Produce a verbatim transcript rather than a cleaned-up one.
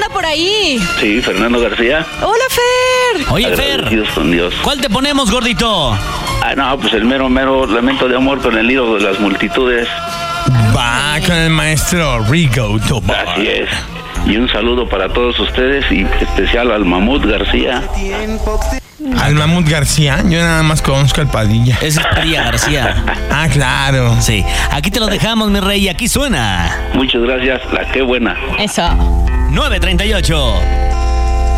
anda por ahí. Sí, Fernando García. Hola, Fer. Oye, Fer, Agradecidos con Dios. ¿cuál te ponemos, gordito? Ah, no, pues el mero, mero lamento de amor con el nido de las multitudes. Va con el maestro Rigo Tobar. Así es. Y un saludo para todos ustedes y especial al Mamut García. Al Mamut García, yo nada más conozco al Padilla. Es Padilla García. Ah, claro. Sí, aquí te lo dejamos, mi rey, y aquí suena Muchas gracias, la qué buena. Eso. nueve treinta y ocho.